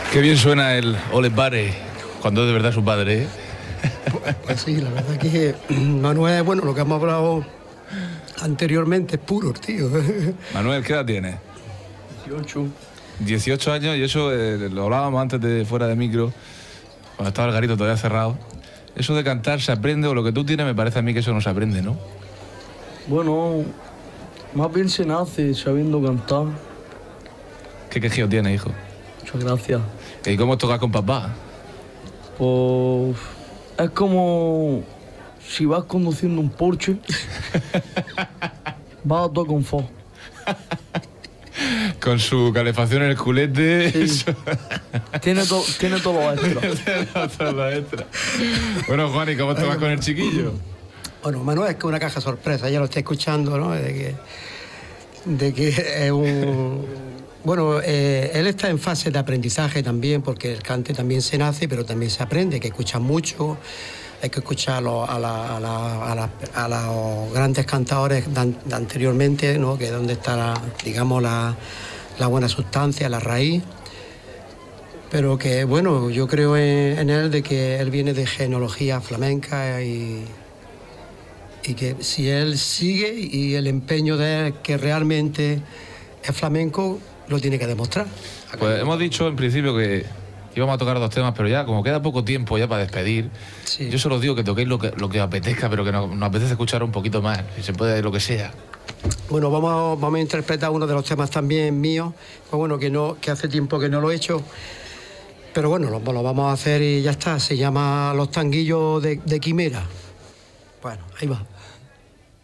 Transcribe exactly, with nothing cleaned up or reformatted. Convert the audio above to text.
Qué bien suena el Ole Pare, cuando es de verdad su padre, ¿eh? Pues, pues sí, la verdad que Manuel, bueno, lo que hemos hablado anteriormente es puro, tío. Manuel, ¿qué edad tienes? dieciocho. dieciocho años, y eso eh, lo hablábamos antes de fuera de micro, cuando estaba el garito todavía cerrado. Eso de cantar se aprende, o lo que tú tienes me parece a mí que eso no se aprende, ¿no? Bueno, más bien se nace sabiendo cantar. ¿Qué quejío tienes, hijo? Muchas gracias. ¿Y cómo tocas con papá? Pues es como si vas conduciendo un Porsche, vas a todo confort. Con su calefacción en el culete. Sí. tiene, to, tiene todo lo extra. Todo lo extra. Bueno, Juan, ¿y cómo tocas con el chiquillo? Bueno, Manuel es que una caja sorpresa, ya lo está escuchando, ¿no? De que, de que es un... Bueno, eh, él está en fase de aprendizaje también, porque el cante también se nace, pero también se aprende, hay que escuchar mucho, hay que escuchar a, los, a, la, a, la, a, la, a los grandes cantadores de, de anteriormente, ¿no? Que es donde está, la, digamos, la, la buena sustancia, la raíz. Pero que, bueno, yo creo en, en él de que él viene de genealogía flamenca y, y que si él sigue y el empeño de él que realmente es flamenco, lo tiene que demostrar. Pues hemos dicho en principio que íbamos a tocar dos temas, pero ya como queda poco tiempo ya para despedir, sí. Yo solo digo que toquéis lo que, lo que os apetezca, pero que nos, nos apetece escuchar un poquito más, si se puede, lo que sea. Bueno, vamos, vamos a interpretar uno de los temas también míos, pues bueno, que, no, que hace tiempo que no lo he hecho, pero bueno, lo, lo vamos a hacer y ya está. Se llama Los Tanguillos de, de Quimera. Bueno, ahí va.